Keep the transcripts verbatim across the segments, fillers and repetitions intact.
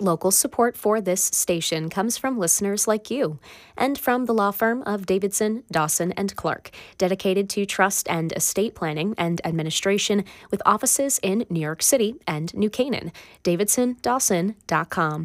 Local support for this station comes from listeners like you and from the law firm of Davidson, Dawson and Clark, dedicated to trust and estate planning and administration with offices in New York City and New Canaan. davidson dawson dot com.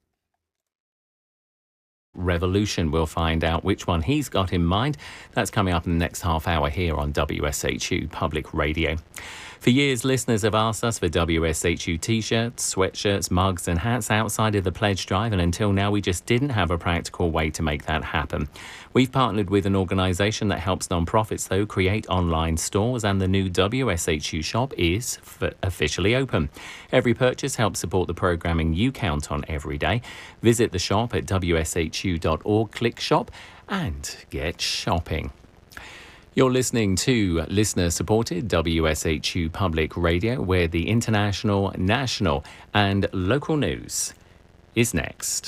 Revolution. We'll find out which one he's got in mind. That's coming up in the next half hour here on W S H U Public Radio. For years, listeners have asked us for W S H U t-shirts, sweatshirts, mugs and hats outside of the pledge drive, and until now we just didn't have a practical way to make that happen. We've partnered with an organisation that helps non-profits, though, create online stores, and the new W S H U shop is f- officially open. Every purchase helps support the programming you count on every day. Visit the shop at w s h u dot org, click shop and get shopping. You're listening to listener-supported W S H U Public Radio, where the international, national and local news is next.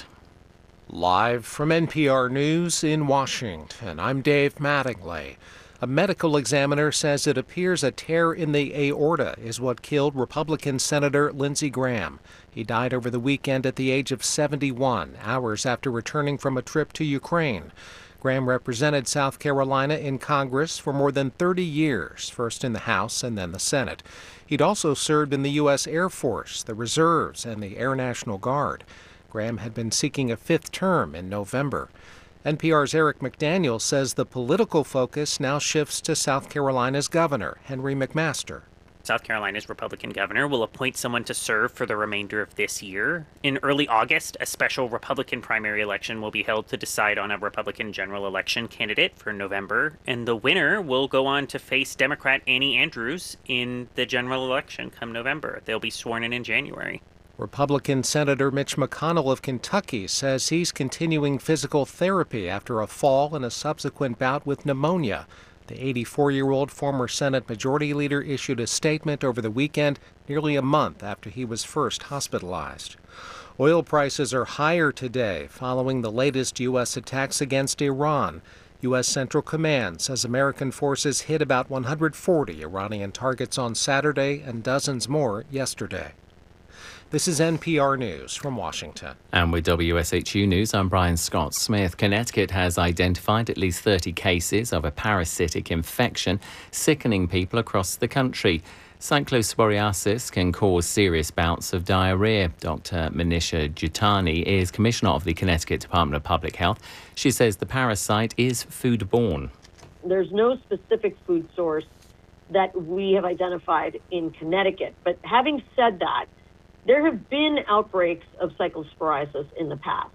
Live from N P R News in Washington, I'm Dave Mattingly. A medical examiner says it appears a tear in the aorta is what killed Republican Senator Lindsey Graham. He died over the weekend at the age of seventy-one, hours after returning from a trip to Ukraine. Graham represented South Carolina in Congress for more than thirty years, first in the House and then the Senate. He'd also served in the U S Air Force, the Reserves, and the Air National Guard. Graham had been seeking a fifth term in November. N P R's Eric McDaniel says the political focus now shifts to South Carolina's governor, Henry McMaster. South Carolina's Republican governor will appoint someone to serve for the remainder of this year. In early August, a special Republican primary election will be held to decide on a Republican general election candidate for November, and the winner will go on to face Democrat Annie Andrews in the general election come November. They'll be sworn in in January. Republican Senator Mitch McConnell of Kentucky says he's continuing physical therapy after a fall and a subsequent bout with pneumonia. The eighty-four-year-old former Senate Majority Leader issued a statement over the weekend, nearly a month after he was first hospitalized. Oil prices are higher today following the latest U S attacks against Iran. U S Central Command says American forces hit about one hundred forty Iranian targets on Saturday and dozens more yesterday. This is N P R News from Washington. And with W S H U News, I'm Brian Scott Smith. Connecticut has identified at least thirty cases of a parasitic infection sickening people across the country. Cyclosporiasis can cause serious bouts of diarrhea. Doctor Manisha Jitani is Commissioner of the Connecticut Department of Public Health. She says the parasite is foodborne. There's no specific food source that we have identified in Connecticut. But having said that, there have been outbreaks of cyclosporiasis in the past.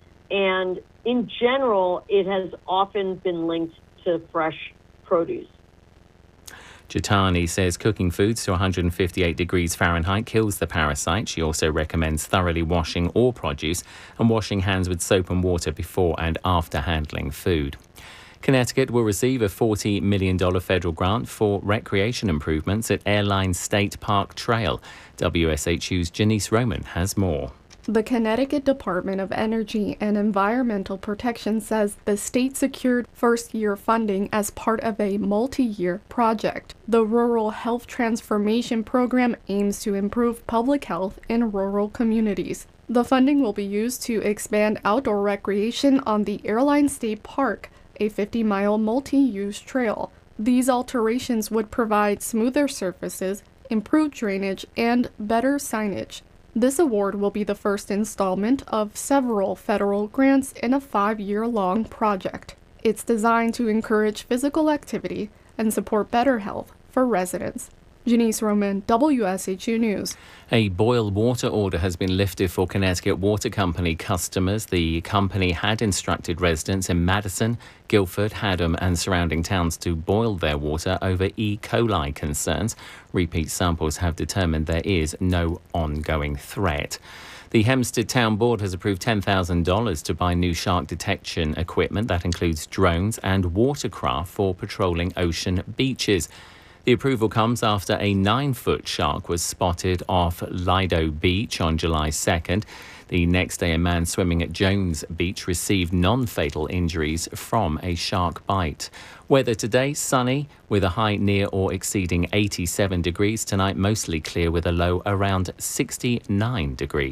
And in general, it has often been linked to fresh produce. Jitani says cooking foods to one hundred fifty-eight degrees Fahrenheit kills the parasite. She also recommends thoroughly washing all produce and washing hands with soap and water before and after handling food. Connecticut will receive a forty million dollars federal grant for recreation improvements at Airline State Park Trail. W S H U's Janice Roman has more. The Connecticut Department of Energy and Environmental Protection says the state secured first-year funding as part of a multi-year project. The Rural Health Transformation Program aims to improve public health in rural communities. The funding will be used to expand outdoor recreation on the Airline State Park, a fifty-mile multi-use trail. These alterations would provide smoother surfaces, improved drainage, and better signage. This award will be the first installment of several federal grants in a five-year-long project. It's designed to encourage physical activity and support better health for residents. Janice Roman, W S H U News. A boil water order has been lifted for Connecticut Water Company customers. The company had instructed residents in Madison, Guilford, Haddam and surrounding towns to boil their water over E. coli concerns. Repeat samples have determined there is no ongoing threat. The Hempstead Town Board has approved ten thousand dollars to buy new shark detection equipment. That includes drones and watercraft for patrolling ocean beaches. The approval comes after a nine-foot shark was spotted off Lido Beach on July second. The next day, a man swimming at Jones Beach received non-fatal injuries from a shark bite. Weather today, sunny with a high near or exceeding eighty-seven degrees. Tonight, mostly clear with a low around sixty-nine degrees.